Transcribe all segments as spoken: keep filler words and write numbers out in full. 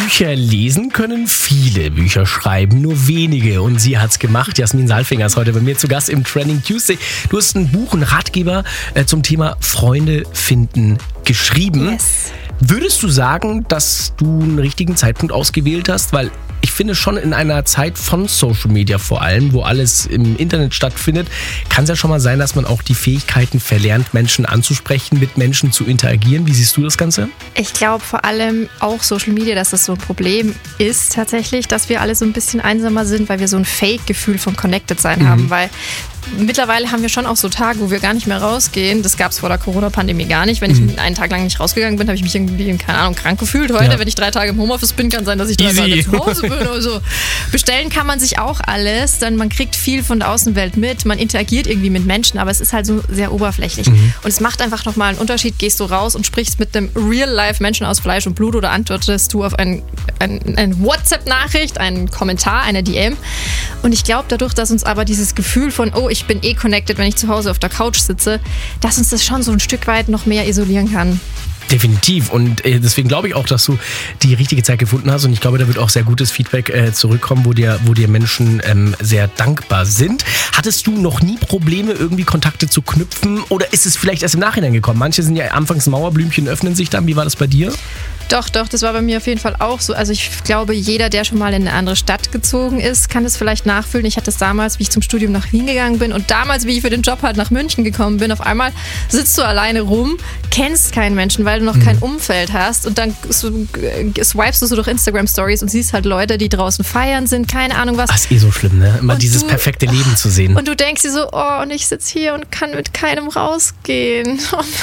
Bücher lesen können viele, Bücher schreiben nur wenige. Und sie hat's gemacht. Jasmin Saalfinger ist heute bei mir zu Gast im Trending Tuesday. Du hast ein Buch, einen Ratgeber äh, zum Thema Freunde finden geschrieben. Yes. Würdest du sagen, dass du einen richtigen Zeitpunkt ausgewählt hast? Weil ich finde schon in einer Zeit von Social Media vor allem, wo alles im Internet stattfindet, kann es ja schon mal sein, dass man auch die Fähigkeiten verlernt, Menschen anzusprechen, mit Menschen zu interagieren. Wie siehst du das Ganze? Ich glaube vor allem auch Social Media, dass das so ein Problem ist tatsächlich, dass wir alle so ein bisschen einsamer sind, weil wir so ein Fake-Gefühl von Connected-Sein mhm. haben, weil mittlerweile haben wir schon auch so Tage, wo wir gar nicht mehr rausgehen. Das gab es vor der Corona-Pandemie gar nicht. Wenn Mhm. ich einen Tag lang nicht rausgegangen bin, habe ich mich irgendwie, keine Ahnung, krank gefühlt. Heute, Ja. wenn ich drei Tage im Homeoffice bin, kann sein, dass ich drei Easy. Tage zu Hause bin oder so. Bestellen kann man sich auch alles, denn man kriegt viel von der Außenwelt mit. Man interagiert irgendwie mit Menschen, aber es ist halt so sehr oberflächlich. Mhm. Und es macht einfach nochmal einen Unterschied. Gehst du raus und sprichst mit einem Real-Life-Menschen aus Fleisch und Blut oder antwortest du auf ein, ein, eine WhatsApp-Nachricht, einen Kommentar, eine D M. Und ich glaube dadurch, dass uns aber dieses Gefühl von, oh, ich bin eh connected, wenn ich zu Hause auf der Couch sitze, dass uns das schon so ein Stück weit noch mehr isolieren kann. Definitiv. Und äh, deswegen glaube ich auch, dass du die richtige Zeit gefunden hast. Und ich glaube, da wird auch sehr gutes Feedback äh, zurückkommen, wo dir, wo dir Menschen ähm, sehr dankbar sind. Hattest du noch nie Probleme, irgendwie Kontakte zu knüpfen? Oder ist es vielleicht erst im Nachhinein gekommen? Manche sind ja anfangs Mauerblümchen, öffnen sich dann. Wie war das bei dir? Doch, doch, das war bei mir auf jeden Fall auch so. Also ich glaube, jeder, der schon mal in eine andere Stadt gezogen ist, kann das vielleicht nachfühlen. Ich hatte es damals, wie ich zum Studium nach Wien gegangen bin und damals, wie ich für den Job halt nach München gekommen bin, auf einmal sitzt du alleine rum, kennst keinen Menschen, weil du noch mhm. kein Umfeld hast und dann swipest du so durch Instagram-Stories und siehst halt Leute, die draußen feiern sind, keine Ahnung was. Das ist eh so schlimm, ne? Immer und dieses du, perfekte Leben zu sehen. Und du denkst dir so, oh, und ich sitze hier und kann mit keinem rausgehen.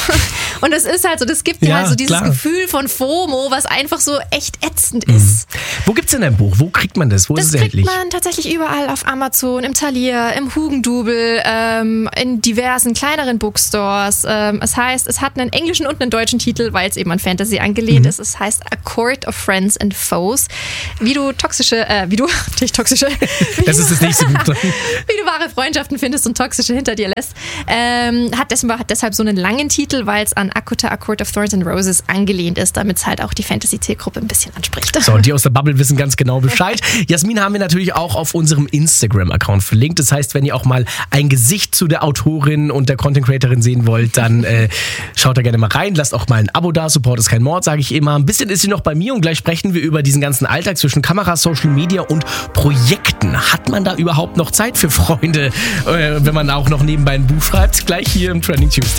Und es ist halt so, das gibt dir ja, halt so dieses klar. Gefühl von FOMO, was einfach so echt ätzend ist. Mhm. Wo gibt's denn dein Buch? Wo kriegt man das? Wo das ist es kriegt erhältlich? man tatsächlich überall auf Amazon, im Thalia, im Hugendubel, ähm, in diversen kleineren Bookstores. Ähm, es heißt, es hat einen englischen und einen deutschen Titel, weil es eben an Fantasy angelehnt mhm. ist. Es heißt A Court of Friends and Foes. Wie du toxische, äh, wie du, nicht toxische, das ist das nächste Buch. wie du wahre Freundschaften findest und toxische hinter dir lässt. Ähm, hat, deshalb, hat deshalb so einen langen Titel, weil es an Akuta, A Court of Thorns and Roses angelehnt ist, damit es halt auch die Fantasy-Zielgruppe ein bisschen anspricht. So, und die aus der Bubble wissen ganz genau Bescheid. Jasmin haben wir natürlich auch auf unserem Instagram-Account verlinkt. Das heißt, wenn ihr auch mal ein Gesicht zu der Autorin und der Content-Creatorin sehen wollt, dann äh, schaut da gerne mal rein. Lasst auch mal ein Abo da. Support ist kein Mord, sage ich immer. Ein bisschen ist sie noch bei mir und gleich sprechen wir über diesen ganzen Alltag zwischen Kamera, Social Media und Projekten. Hat man da überhaupt noch Zeit für Freunde, äh, wenn man auch noch nebenbei ein Buch schreibt? Gleich hier im Trending Tuesday.